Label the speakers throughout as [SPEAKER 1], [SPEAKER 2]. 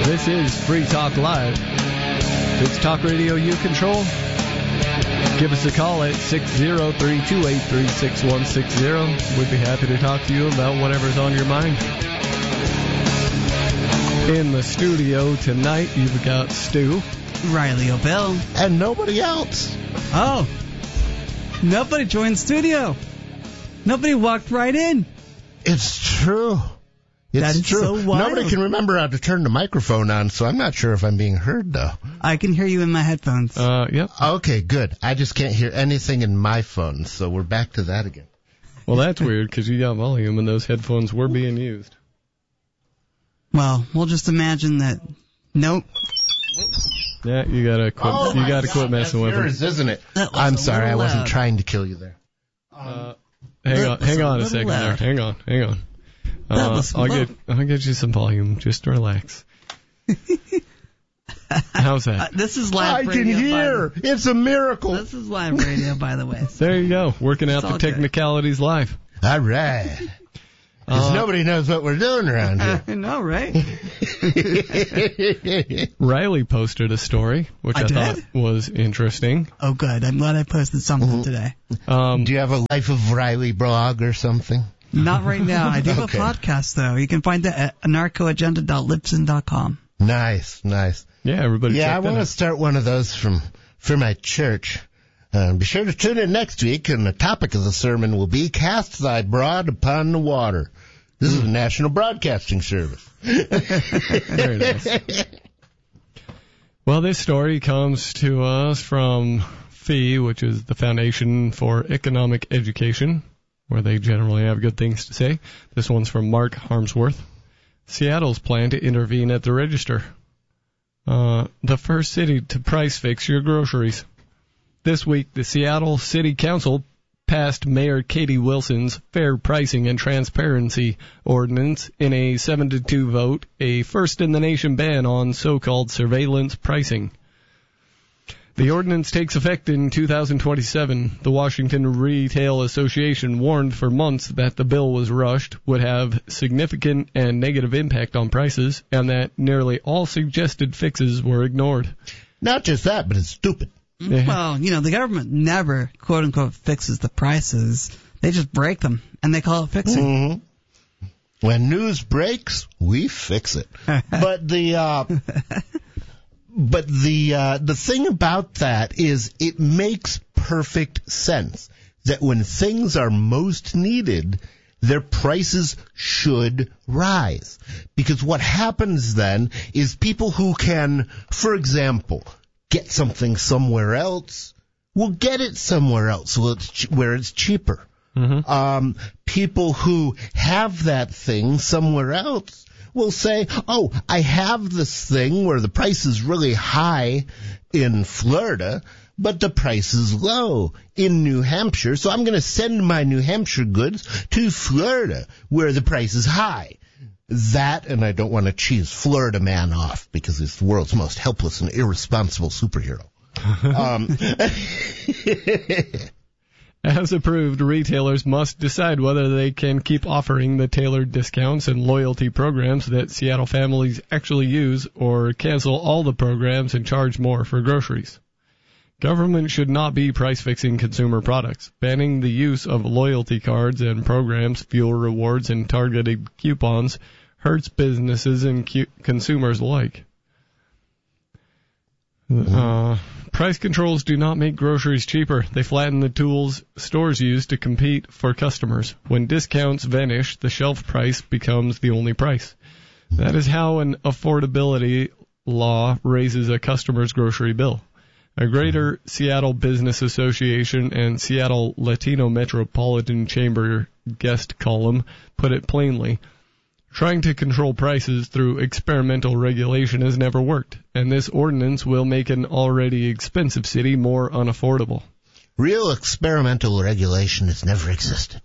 [SPEAKER 1] This is Free Talk Live. It's talk radio you control. Give us a call at 603-283-6160. We'd be happy to talk to you about whatever's on your mind. In the studio tonight, you've got Stu,
[SPEAKER 2] Riley O'Bell,
[SPEAKER 3] and nobody else.
[SPEAKER 2] Oh, nobody joined the studio. Nobody walked right in.
[SPEAKER 3] It's true.
[SPEAKER 2] That is
[SPEAKER 3] true.
[SPEAKER 2] So wild.
[SPEAKER 3] Nobody can remember how to turn the microphone on, so I'm not sure if I'm being heard, though.
[SPEAKER 2] I can hear you in my headphones.
[SPEAKER 1] Yep.
[SPEAKER 3] Okay, good. I just can't hear anything in my phone, so we're back to that again.
[SPEAKER 1] Well, that's weird, because you got volume and those headphones were being used.
[SPEAKER 2] Well, we'll just imagine that. Nope.
[SPEAKER 1] Yeah, you gotta quit.
[SPEAKER 3] Oh
[SPEAKER 1] you gotta quit messing with
[SPEAKER 3] yours,
[SPEAKER 1] it,
[SPEAKER 3] isn't it?
[SPEAKER 2] I'm
[SPEAKER 3] sorry, I wasn't trying to kill you there.
[SPEAKER 1] Hang on a second there. Hang on. I'll get you some volume. Just relax. How's that?
[SPEAKER 2] This is live radio.
[SPEAKER 3] I can hear. It's a miracle.
[SPEAKER 2] This is live radio, by the way.
[SPEAKER 1] There you go. Working out the technicalities live.
[SPEAKER 3] All right. Because nobody knows what we're doing around here.
[SPEAKER 2] I know, right?
[SPEAKER 1] Riley posted a story, which I thought was interesting.
[SPEAKER 2] Oh, good. I'm glad I posted something today.
[SPEAKER 3] Do you have a Life of Riley blog or something?
[SPEAKER 2] Not right now. I do have a podcast, though. You can find it at anarchoagenda.libsyn.com.
[SPEAKER 3] Nice.
[SPEAKER 1] Yeah, everybody.
[SPEAKER 3] Yeah, I want to start one of those for my church. Be sure to tune in next week, and the topic of the sermon will be "Cast Thy Broad Upon the Water." This is the National Broadcasting Service.
[SPEAKER 1] Very nice. Well, this story comes to us from FEE, which is the Foundation for Economic Education, where they generally have good things to say. This one's from Mark Harmsworth. Seattle's plan to intervene at the register. The first city to price fix your groceries. This week, the Seattle City Council passed Mayor Katie Wilson's Fair Pricing and Transparency Ordinance in a 7-2 vote, a first-in-the-nation ban on so-called surveillance pricing. The ordinance takes effect in 2027. The Washington Retail Association warned for months that the bill was rushed, would have significant and negative impact on prices, and that nearly all suggested fixes were ignored.
[SPEAKER 3] Not just that, but it's stupid.
[SPEAKER 1] Yeah.
[SPEAKER 2] Well, the government never, quote-unquote, fixes the prices. They just break them, and they call it fixing.
[SPEAKER 3] Mm-hmm. When news breaks, we fix it. But the thing about that is it makes perfect sense that when things are most needed, their prices should rise. Because what happens then is people who can, for example, get something somewhere else will get it somewhere else where it's cheaper.
[SPEAKER 1] Mm-hmm.
[SPEAKER 3] People who have that thing somewhere else will say, oh, I have this thing where the price is really high in Florida, but the price is low in New Hampshire, so I'm going to send my New Hampshire goods to Florida where the price is high. That, and I don't want to cheese Florida Man off because he's the world's most helpless and irresponsible superhero.
[SPEAKER 1] As approved, retailers must decide whether they can keep offering the tailored discounts and loyalty programs that Seattle families actually use, or cancel all the programs and charge more for groceries. Government should not be price-fixing consumer products. Banning the use of loyalty cards and programs, fuel rewards, and targeted coupons hurts businesses and consumers alike. Price controls do not make groceries cheaper. They flatten the tools stores use to compete for customers. When discounts vanish, the shelf price becomes the only price. That is how an affordability law raises a customer's grocery bill. A Greater Seattle Business Association and Seattle Latino Metropolitan Chamber guest column put it plainly. Trying to control prices through experimental regulation has never worked, and this ordinance will make an already expensive city more unaffordable.
[SPEAKER 3] Real experimental regulation has never existed.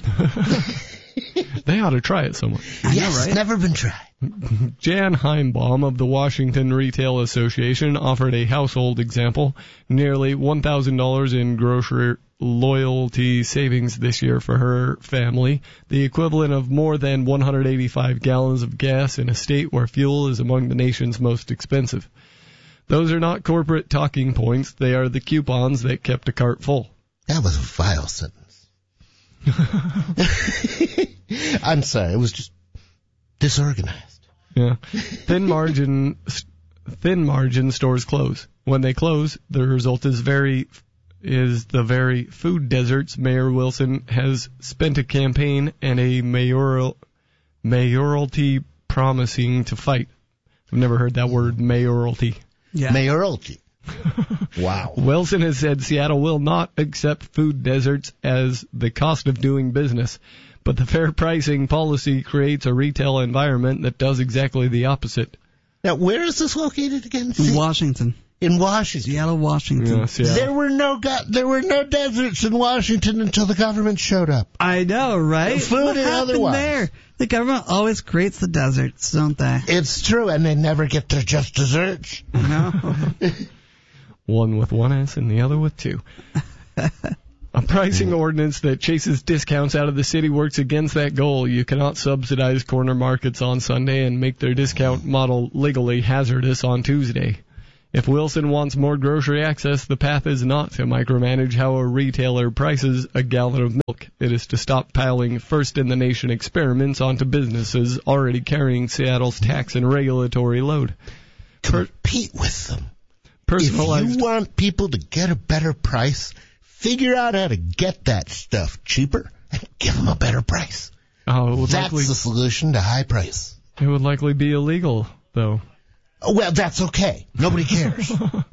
[SPEAKER 1] They ought to try it somewhere.
[SPEAKER 3] Yes, right? Never been tried.
[SPEAKER 1] Jan Heimbaum of the Washington Retail Association offered a household example. Nearly $1,000 in loyalty savings this year for her family, the equivalent of more than 185 gallons of gas in a state where fuel is among the nation's most expensive. Those are not corporate talking points. They are the coupons that kept a cart full.
[SPEAKER 3] That was a vile sentence. I'm sorry. It was just disorganized.
[SPEAKER 1] Yeah. Thin margin stores close. When they close, the result is the very food deserts Mayor Wilson has spent a campaign and a mayoralty promising to fight. I've never heard that word, mayoralty.
[SPEAKER 2] Yeah.
[SPEAKER 3] Mayoralty. Wow.
[SPEAKER 1] Wilson has said Seattle will not accept food deserts as the cost of doing business, but the fair pricing policy creates a retail environment that does exactly the opposite.
[SPEAKER 3] Now, where is this located again?
[SPEAKER 2] Washington.
[SPEAKER 3] In Washington.
[SPEAKER 2] Seattle, Washington.
[SPEAKER 1] Yeah, Seattle.
[SPEAKER 3] There were no deserts in Washington until the government showed up.
[SPEAKER 2] I know, right?
[SPEAKER 3] Food
[SPEAKER 2] what
[SPEAKER 3] and
[SPEAKER 2] happened
[SPEAKER 3] otherwise.
[SPEAKER 2] there? The government always creates the deserts, don't they?
[SPEAKER 3] It's true, and they never get their just desserts.
[SPEAKER 2] No.
[SPEAKER 1] One with one S and the other with two. A pricing ordinance that chases discounts out of the city works against that goal. You cannot subsidize corner markets on Sunday and make their discount model legally hazardous on Tuesday. If Wilson wants more grocery access, the path is not to micromanage how a retailer prices a gallon of milk. It is to stop piling first-in-the-nation experiments onto businesses already carrying Seattle's tax and regulatory load.
[SPEAKER 3] Compete with them.
[SPEAKER 1] Personalized.
[SPEAKER 3] If you want people to get a better price, figure out how to get that stuff cheaper and give them a better price. That's the solution to high price.
[SPEAKER 1] It would likely be illegal, though.
[SPEAKER 3] Oh, well, that's okay. Nobody cares.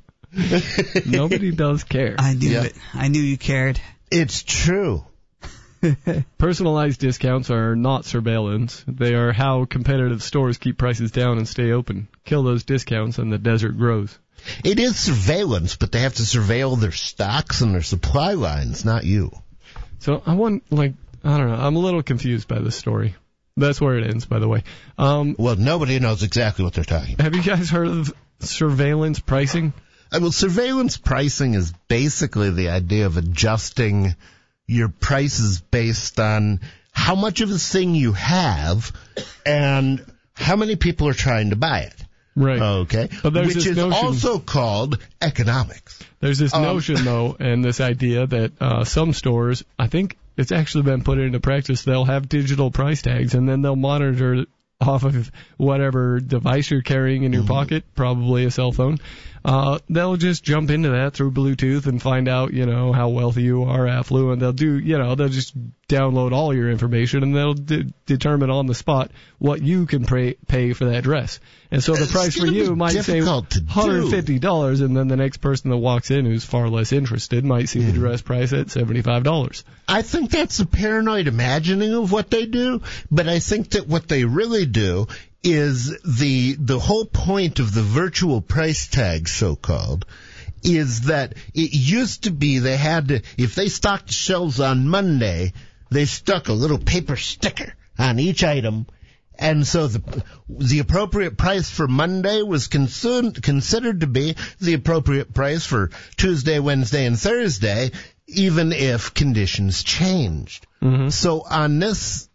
[SPEAKER 1] Nobody does care.
[SPEAKER 2] I knew it. I knew you cared.
[SPEAKER 3] It's true.
[SPEAKER 1] Personalized discounts are not surveillance. They are how competitive stores keep prices down and stay open. Kill those discounts and the desert grows.
[SPEAKER 3] It is surveillance, but they have to surveil their stocks and their supply lines, not you.
[SPEAKER 1] So I don't know. I'm a little confused by this story. That's where it ends, by the way.
[SPEAKER 3] Well, nobody knows exactly what they're talking about.
[SPEAKER 1] Have you guys heard of surveillance pricing?
[SPEAKER 3] Well, surveillance pricing is basically the idea of adjusting your prices based on how much of a thing you have and how many people are trying to buy it.
[SPEAKER 1] Right.
[SPEAKER 3] Okay.
[SPEAKER 1] But there's
[SPEAKER 3] Which
[SPEAKER 1] this
[SPEAKER 3] is
[SPEAKER 1] notion,
[SPEAKER 3] also called economics.
[SPEAKER 1] There's this notion, though, and this idea that some stores, I think it's actually been put into practice, they'll have digital price tags, and then they'll monitor off of whatever device you're carrying in your pocket, probably a cell phone. They'll just jump into that through Bluetooth and find out, how wealthy you are, affluent. They'll they'll just download all your information, and they'll determine on the spot what you can pay for that dress. And so the price for you might say $150, and then the next person that walks in who's far less interested might see the dress price at $75.
[SPEAKER 3] I think that's a paranoid imagining of what they do, but I think that what they really do is the whole point of the virtual price tag, so-called, is that it used to be they had to, if they stocked shelves on Monday, they stuck a little paper sticker on each item, and so the appropriate price for Monday was considered to be the appropriate price for Tuesday, Wednesday, and Thursday, even if conditions changed. Mm-hmm. So on this,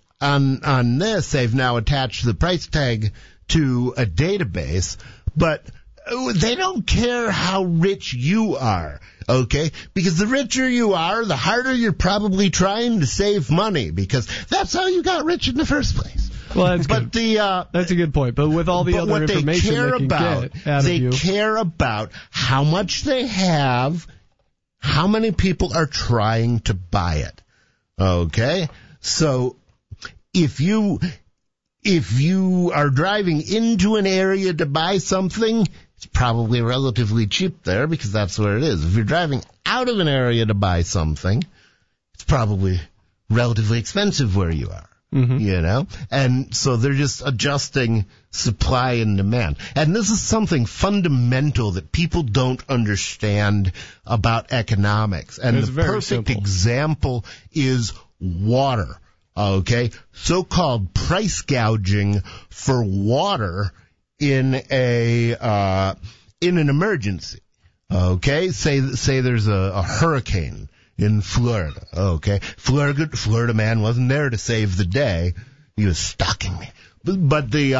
[SPEAKER 3] they've now attached the price tag to a database, but they don't care how rich you are, okay? Because the richer you are, the harder you're probably trying to save money, because that's how you got rich in the first place.
[SPEAKER 1] Well, that's good. That's a good point. But with all the other information they can get out of you,
[SPEAKER 3] they care about how much they have, how many people are trying to buy it, okay? So if you are driving into an area to buy something, it's probably relatively cheap there because that's where it is. If you're driving out of an area to buy something, it's probably relatively expensive where you are. Mm-hmm. And so they're just adjusting supply and demand. And this is something fundamental that people don't understand about economics. And the perfect example is water. Okay, so-called price gouging for water in an emergency. Okay, say there's a hurricane in Florida. Okay. Florida man wasn't there to save the day. He was stalking me. But there's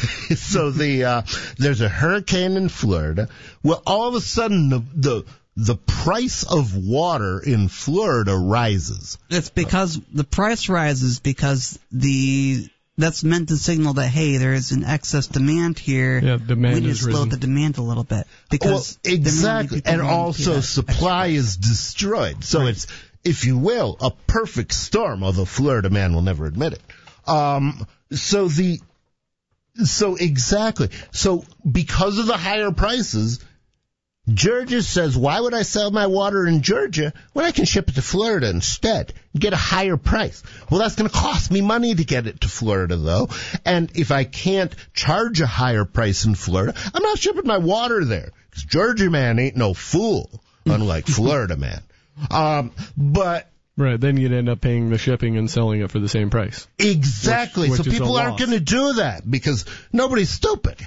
[SPEAKER 3] a hurricane in Florida. Well, all of a sudden the price of water in Florida rises.
[SPEAKER 2] It's because the price rises because that's meant to signal that, hey, there is an excess demand here.
[SPEAKER 1] Yeah, demand
[SPEAKER 2] we need
[SPEAKER 1] is
[SPEAKER 2] to slow
[SPEAKER 1] risen.
[SPEAKER 2] the demand a little bit. Because
[SPEAKER 3] exactly. And also supply is destroyed. So
[SPEAKER 2] right.
[SPEAKER 3] It's, if you will, a perfect storm, although Florida man will never admit it. So exactly. So because of the higher prices, Georgia says, why would I sell my water in Georgia when I can ship it to Florida instead and get a higher price? Well, that's going to cost me money to get it to Florida, though. And if I can't charge a higher price in Florida, I'm not shipping my water there. Because Georgia man ain't no fool, unlike Florida man. But
[SPEAKER 1] Right, then you'd end up paying the shipping and selling it for the same price.
[SPEAKER 3] Exactly.
[SPEAKER 1] Which
[SPEAKER 3] so people aren't going to do that because nobody's stupid.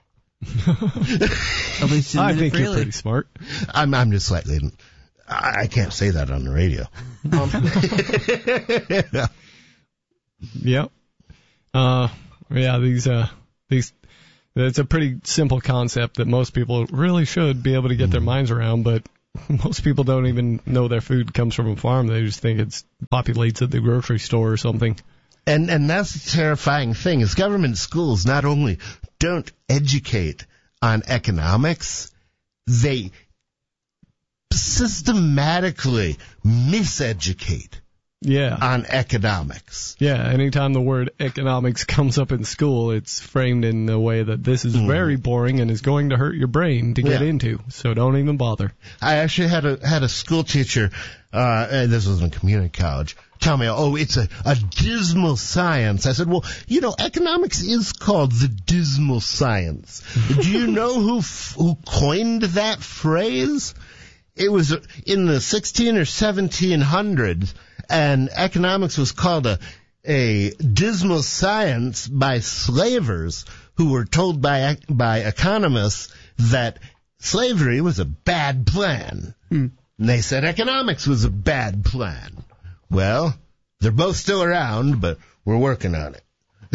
[SPEAKER 2] At least
[SPEAKER 1] I think you're pretty smart.
[SPEAKER 3] I'm just slightly. I can't say that on the radio.
[SPEAKER 1] Yep. Yeah. These. It's a pretty simple concept that most people really should be able to get their minds around, but most people don't even know their food comes from a farm. They just think it's populates at the grocery store or something.
[SPEAKER 3] And that's the terrifying thing is government schools not only don't educate on economics, they systematically miseducate on economics.
[SPEAKER 1] Yeah, anytime the word economics comes up in school, it's framed in a way that this is very boring and is going to hurt your brain to get into, so don't even bother.
[SPEAKER 3] I actually had a school teacher, this was in community college, tell me, it's a dismal science. I said, well, economics is called the dismal science. Do you know who coined that phrase? It was in the 16 or 1700s, and economics was called a dismal science by slavers who were told by economists that slavery was a bad plan. And they said economics was a bad plan. Well, they're both still around, but we're working on it.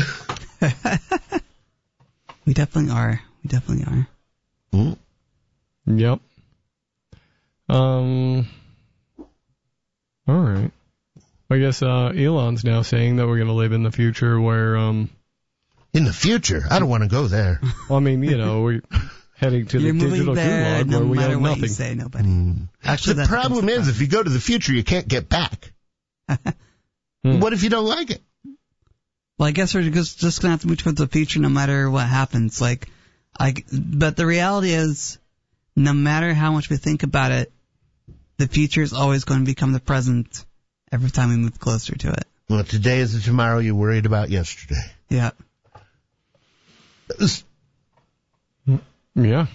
[SPEAKER 2] We definitely are.
[SPEAKER 1] Yep. All right. I guess Elon's now saying that we're going to live in the future where
[SPEAKER 3] in the future? I don't want to go there.
[SPEAKER 1] Well, I mean, we're heading to the digital gulag where we own nothing.
[SPEAKER 2] You say, nobody. Actually,
[SPEAKER 3] the problem is, if you go to the future, you can't get back. What if you don't like it?
[SPEAKER 2] Well, I guess we're just going to have to move towards the future no matter what happens. But the reality is, no matter how much we think about it, the future is always going to become the present every time we move closer to it.
[SPEAKER 3] Well, today is the tomorrow you worried about yesterday.
[SPEAKER 2] Yeah.
[SPEAKER 1] Yeah.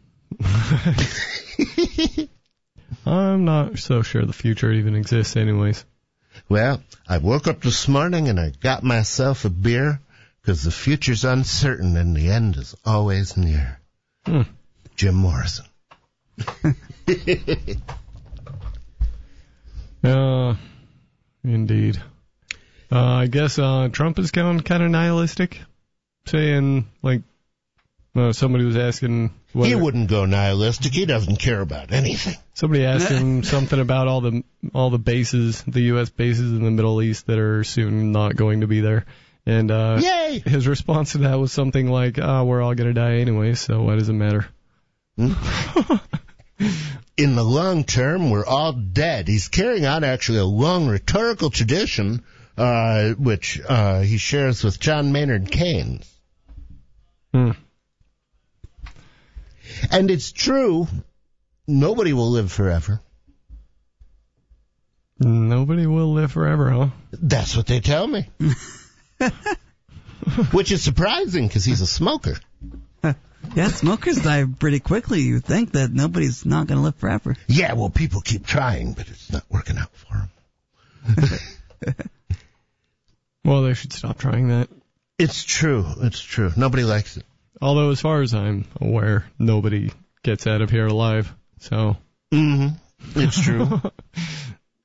[SPEAKER 1] I'm not so sure the future even exists anyways.
[SPEAKER 3] Well, I woke up this morning and I got myself a beer because the future's uncertain and the end is always near. Jim Morrison.
[SPEAKER 1] Indeed. I guess Trump is kind of nihilistic, saying somebody was asking.
[SPEAKER 3] He wouldn't go nihilistic. He doesn't care about anything.
[SPEAKER 1] Somebody asked him something about all the bases, the U.S. bases in the Middle East that are soon not going to be there. And
[SPEAKER 3] Yay!
[SPEAKER 1] His response to that was something like, we're all going to die anyway, so why does it matter?
[SPEAKER 3] In the long term, we're all dead. He's carrying on actually a long rhetorical tradition, which he shares with John Maynard Keynes. And it's true, nobody will live forever.
[SPEAKER 1] Nobody will live forever, huh?
[SPEAKER 3] That's what they tell me. Which is surprising because he's a smoker.
[SPEAKER 2] Yeah, smokers die pretty quickly. You think that nobody's not going to live forever.
[SPEAKER 3] Yeah, well, people keep trying, but it's not working out for them.
[SPEAKER 1] Well, they should stop trying that.
[SPEAKER 3] It's true. Nobody likes it.
[SPEAKER 1] Although, as far as I'm aware, nobody gets out of here alive, so...
[SPEAKER 3] It's true.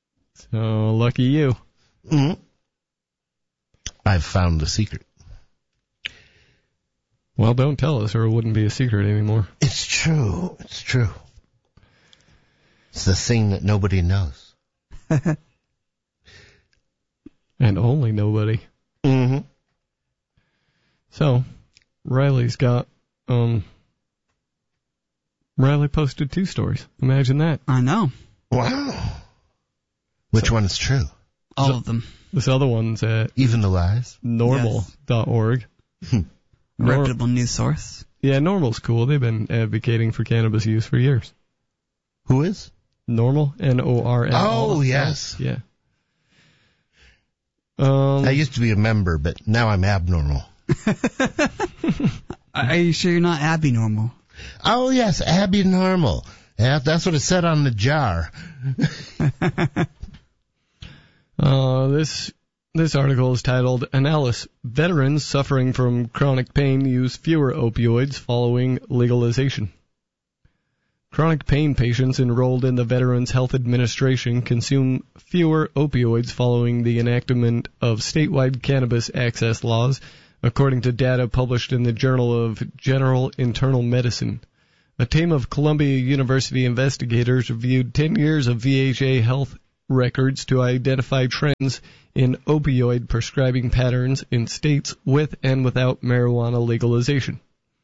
[SPEAKER 1] So, lucky you.
[SPEAKER 3] Mm-hmm. I've found the secret.
[SPEAKER 1] Well, don't tell us or it wouldn't be a secret anymore.
[SPEAKER 3] It's true. It's true. It's the thing that nobody knows.
[SPEAKER 1] And only nobody.
[SPEAKER 3] Mm-hmm.
[SPEAKER 1] So, Riley's got, Riley posted 2 stories. Imagine that.
[SPEAKER 2] I know.
[SPEAKER 3] Wow. Which one is true?
[SPEAKER 2] All of them.
[SPEAKER 1] This other one's at
[SPEAKER 3] Even the lies?
[SPEAKER 1] normal.org.
[SPEAKER 2] Reputable news source.
[SPEAKER 1] Yeah, Normal's cool. They've been advocating for cannabis use for years.
[SPEAKER 3] Who is?
[SPEAKER 1] Normal, N-O-R-M.
[SPEAKER 3] Oh, yes.
[SPEAKER 1] Yeah.
[SPEAKER 3] I used to be a member, but now I'm abnormal.
[SPEAKER 2] Are you sure you're not Abby Normal?
[SPEAKER 3] Oh, yes, Abby Normal. Yeah, that's what it said on the jar.
[SPEAKER 1] This article is titled, Analysis: Veterans Suffering from Chronic Pain Use Fewer Opioids Following Legalization. Chronic pain patients enrolled in the Veterans Health Administration consume fewer opioids following the enactment of statewide cannabis access laws, according to data published in the Journal of General Internal Medicine. A team of Columbia University investigators reviewed 10 years of VHA health records to identify trends in opioid prescribing patterns in states with and without marijuana legalization.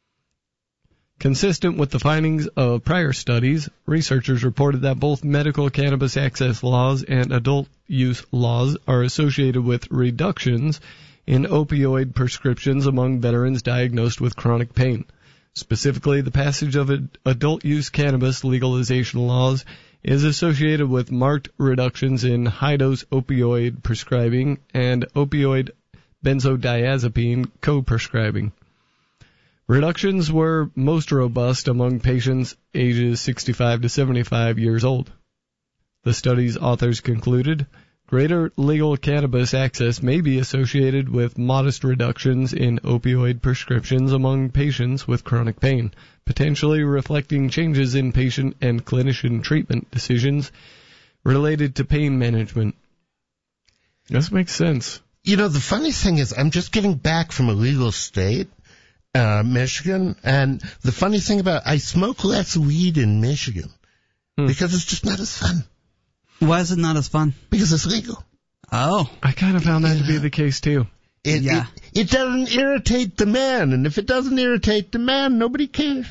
[SPEAKER 1] Consistent with the findings of prior studies, researchers reported that both medical cannabis access laws and adult use laws are associated with reductions in opioid prescriptions among veterans diagnosed with chronic pain. Specifically, the passage of adult use cannabis legalization laws is associated with marked reductions in high-dose opioid prescribing and opioid benzodiazepine co-prescribing. Reductions were most robust among patients ages 65 to 75 years old. The study's authors concluded, greater legal cannabis access may be associated with modest reductions in opioid prescriptions among patients with chronic pain, potentially reflecting changes in patient and clinician treatment decisions related to pain management. This makes sense.
[SPEAKER 3] You know, the funny thing is, I'm just getting back from a legal state, Michigan, and the funny thing about I smoke less weed in Michigan because it's just not as fun.
[SPEAKER 2] Why is it not as fun?
[SPEAKER 3] Because it's legal.
[SPEAKER 2] Oh.
[SPEAKER 1] I kind of found that to be the case, too.
[SPEAKER 3] It doesn't irritate the man, and if it doesn't irritate the man, nobody cares.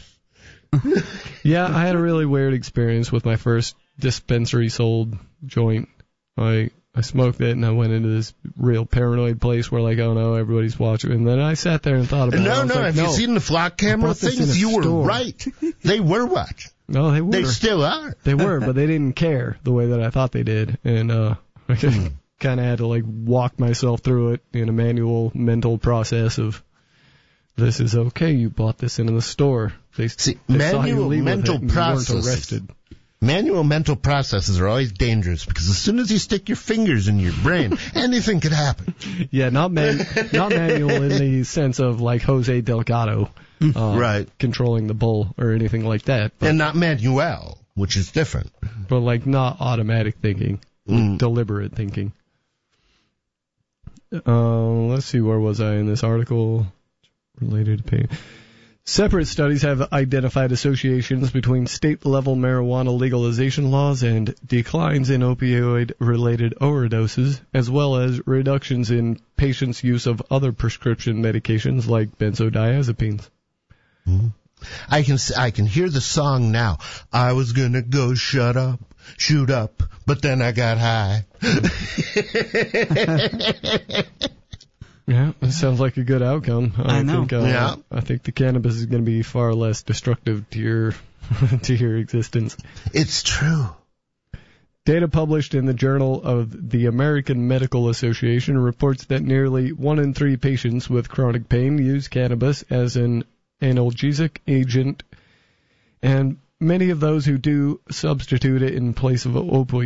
[SPEAKER 1] Yeah, I had a really weird experience with my first dispensary sold joint. I smoked it, and I went into this real paranoid place where, like, oh no, everybody's watching. And then I sat there and thought about it.
[SPEAKER 3] Have you seen the flock camera things? You were right. They were watching.
[SPEAKER 1] No, they were.
[SPEAKER 3] They still are.
[SPEAKER 1] They were, but they didn't care the way that I thought they did. And I kind of had to, like, walk myself through it in a manual mental process of, this is okay, you bought this in the store. They
[SPEAKER 3] manual mental processes.
[SPEAKER 1] Arrested.
[SPEAKER 3] Manual mental processes are always dangerous because as soon as you stick your fingers in your brain, anything could happen.
[SPEAKER 1] Yeah, not manual in the sense of like Jose Delgado,
[SPEAKER 3] right,
[SPEAKER 1] controlling the bull or anything like that. But,
[SPEAKER 3] and not manuel, which is different.
[SPEAKER 1] But like not automatic thinking, deliberate thinking. Let's see, where was I in this article related to pain? Separate studies have identified associations between state-level marijuana legalization laws and declines in opioid-related overdoses, as well as reductions in patients' use of other prescription medications like benzodiazepines.
[SPEAKER 3] Mm-hmm. I can hear the song now. I was gonna go shoot up, but then I got high.
[SPEAKER 1] Yeah, that sounds like a good outcome.
[SPEAKER 2] I know.
[SPEAKER 1] I think the cannabis is going to be far less destructive to your to your existence.
[SPEAKER 3] It's true.
[SPEAKER 1] Data published in the Journal of the American Medical Association reports that nearly 1 in 3 patients with chronic pain use cannabis as an analgesic agent, and many of those who do substitute it in place of opioids.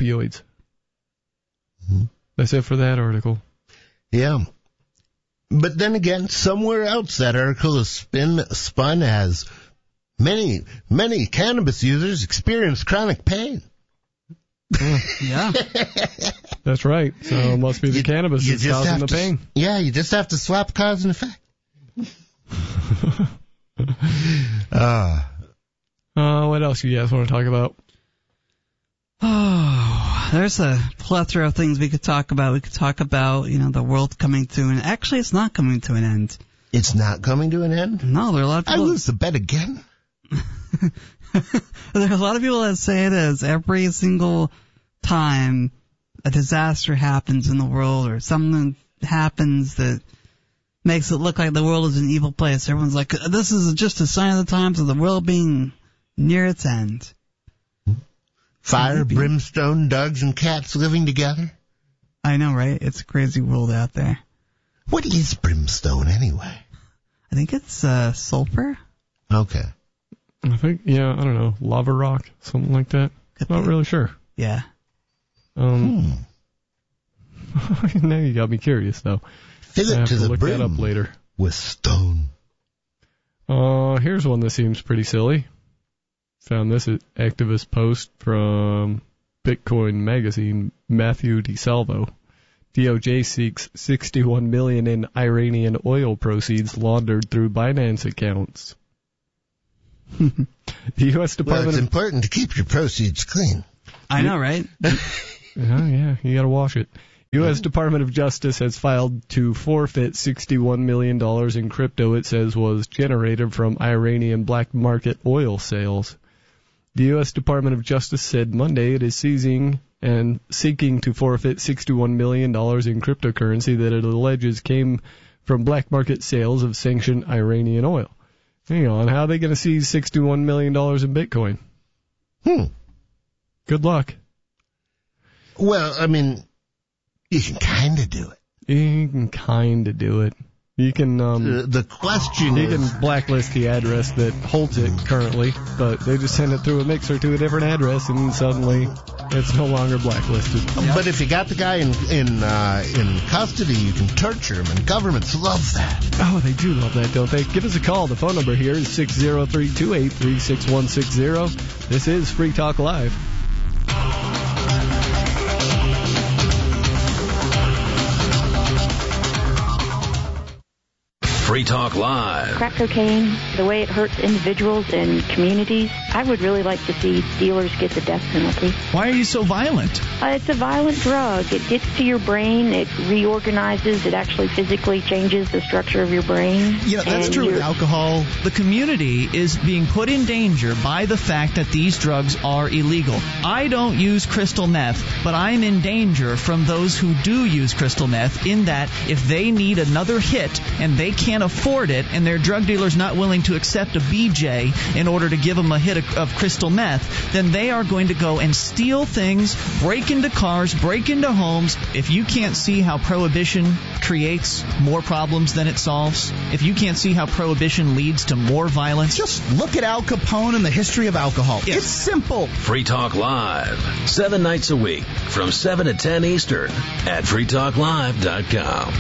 [SPEAKER 3] Mm-hmm.
[SPEAKER 1] That's it for that article.
[SPEAKER 3] Yeah. But then again, somewhere else that article is spun as many cannabis users experience chronic pain.
[SPEAKER 2] Yeah.
[SPEAKER 1] That's right. So it must be the cannabis that's causing the pain.
[SPEAKER 3] Yeah, you just have to swap cause and effect.
[SPEAKER 1] What else you guys want to talk about?
[SPEAKER 2] Oh, there's a plethora of things we could talk about. We could talk about, the world coming to an end. Actually, it's not coming to an end.
[SPEAKER 3] It's not coming to an end?
[SPEAKER 2] No, there are a lot of people.
[SPEAKER 3] I lose the bet again.
[SPEAKER 2] There are a lot of people that say it is. Every single time a disaster happens in the world or something happens that makes it look like the world is an evil place, everyone's like, this is just a sign of the times of the world being near its end.
[SPEAKER 3] Fire, brimstone, dogs, and cats living together?
[SPEAKER 2] I know, right? It's a crazy world out there.
[SPEAKER 3] What is brimstone, anyway?
[SPEAKER 2] I think it's sulfur.
[SPEAKER 3] Okay.
[SPEAKER 1] I think, I don't know, lava rock, something like that. Not really sure.
[SPEAKER 2] Yeah.
[SPEAKER 1] Now you got me curious, though.
[SPEAKER 3] Fill it to the
[SPEAKER 1] look
[SPEAKER 3] brim
[SPEAKER 1] that up later.
[SPEAKER 3] with stone.
[SPEAKER 1] Here's one that seems pretty silly. Found this activist post from Bitcoin Magazine, Matthew DeSalvo. DOJ seeks $61 million in Iranian oil proceeds laundered through Binance accounts. The U.S. Department.
[SPEAKER 3] Well, it's important to keep your proceeds clean.
[SPEAKER 2] I know, right?
[SPEAKER 1] Yeah, you gotta wash it. U.S. Department of Justice has filed to forfeit $61 million in crypto it says was generated from Iranian black market oil sales. The U.S. Department of Justice said Monday it is seizing and seeking to forfeit $61 million in cryptocurrency that it alleges came from black market sales of sanctioned Iranian oil. Hang on, how are they going to seize $61 million in Bitcoin? Good luck.
[SPEAKER 3] Well, I mean, you can kind of do it.
[SPEAKER 1] You can kind of do it. You can
[SPEAKER 3] the question
[SPEAKER 1] you
[SPEAKER 3] is,
[SPEAKER 1] can blacklist the address that holds it currently, but they just send it through a mixer to a different address, and suddenly it's no longer blacklisted.
[SPEAKER 3] But if you got the guy in custody, you can torture him, and governments love that.
[SPEAKER 1] Oh, they do love that, don't they? Give us a call. The phone number here is 603-283-6160. This is Free Talk Live.
[SPEAKER 4] Free Talk Live.
[SPEAKER 5] Crack cocaine, the way it hurts individuals and communities, I would really like to see dealers get the death penalty.
[SPEAKER 6] Why are you so violent?
[SPEAKER 5] It's a violent drug. It gets to your brain. It reorganizes. It actually physically changes the structure of your brain.
[SPEAKER 6] That's true with alcohol. The community is being put in danger by the fact that these drugs are illegal. I don't use crystal meth, but I'm in danger from those who do use crystal meth in that if they need another hit and they can't afford it and their drug dealer's not willing to accept a BJ in order to give them a hit of crystal meth, then they are going to go and steal things, break into cars, break into homes. If you can't see how prohibition creates more problems than it solves, if you can't see how prohibition leads to more violence,
[SPEAKER 7] just look at Al Capone and the history of alcohol. Yes. It's simple.
[SPEAKER 4] Free Talk Live, 7 nights a week from 7 to 10 Eastern at freetalklive.com.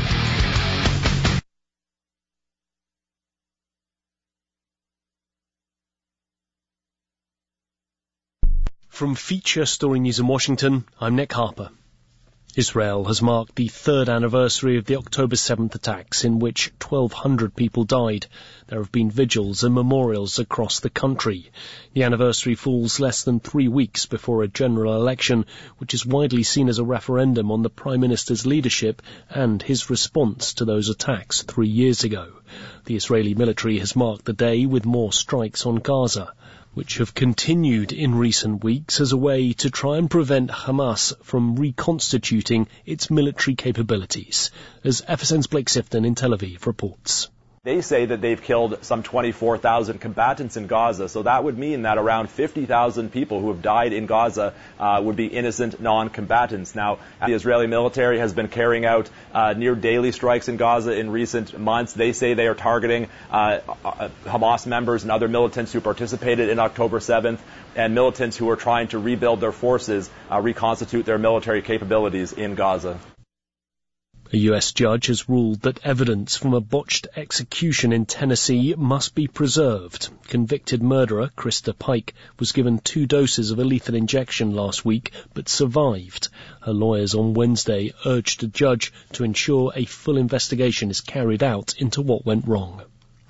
[SPEAKER 8] From Feature Story News in Washington, I'm Nick Harper. Israel has marked the third anniversary of the October 7th attacks in which 1,200 people died. There have been vigils and memorials across the country. The anniversary falls less than 3 weeks before a general election, which is widely seen as a referendum on the Prime Minister's leadership and his response to those attacks 3 years ago. The Israeli military has marked the day with more strikes on Gaza, which have continued in recent weeks as a way to try and prevent Hamas from reconstituting its military capabilities, as FSN's Blake Sifton in Tel Aviv reports.
[SPEAKER 9] They say that they've killed some 24,000 combatants in Gaza, so that would mean that around 50,000 people who have died in Gaza would be innocent non-combatants. Now, the Israeli military has been carrying out near daily strikes in Gaza in recent months. They say they are targeting Hamas members and other militants who participated in October 7th, and militants who are trying to rebuild their forces, reconstitute their military capabilities in Gaza.
[SPEAKER 8] A U.S. judge has ruled that evidence from a botched execution in Tennessee must be preserved. Convicted murderer Krista Pike was given 2 doses of a lethal injection last week, but survived. Her lawyers on Wednesday urged a judge to ensure a full investigation is carried out into what went wrong.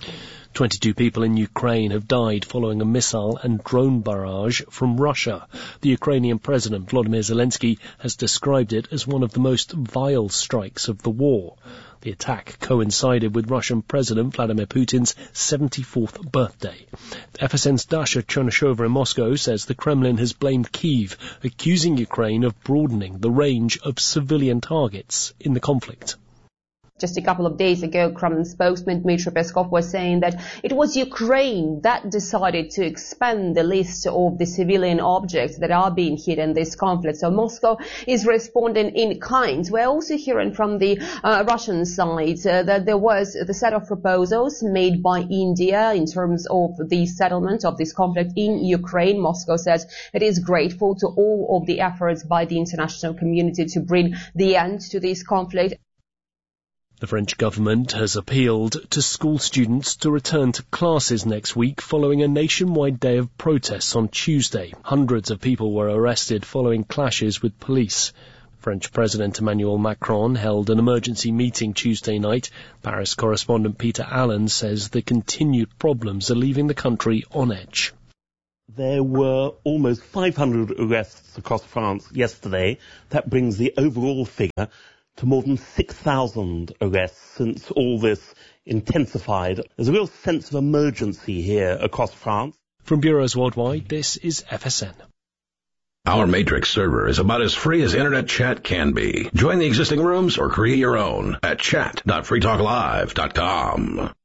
[SPEAKER 8] 22 people in Ukraine have died following a missile and drone barrage from Russia. The Ukrainian President Volodymyr Zelensky has described it as one of the most vile strikes of the war. The attack coincided with Russian President Vladimir Putin's 74th birthday. FSN's Dasha Chernyshova in Moscow says the Kremlin has blamed Kyiv, accusing Ukraine of broadening the range of civilian targets in the conflict.
[SPEAKER 10] Just a couple of days ago, Kremlin spokesman Dmitry Peskov was saying that it was Ukraine that decided to expand the list of the civilian objects that are being hit in this conflict. So Moscow is responding in kind. We're also hearing from the Russian side that there was the set of proposals made by India in terms of the settlement of this conflict in Ukraine. Moscow says it is grateful to all of the efforts by the international community to bring the end to this conflict.
[SPEAKER 8] The French government has appealed to school students to return to classes next week following a nationwide day of protests on Tuesday. Hundreds of people were arrested following clashes with police. French President Emmanuel Macron held an emergency meeting Tuesday night. Paris correspondent Peter Allen says the continued problems are leaving the country on edge.
[SPEAKER 11] There were almost 500 arrests across France yesterday. That brings the overall figure to more than 6,000 arrests since all this intensified. There's a real sense of emergency here across France.
[SPEAKER 8] From bureaus worldwide, this is FSN.
[SPEAKER 4] Our Matrix server is about as free as internet chat can be. Join the existing rooms or create your own at chat.freetalklive.com.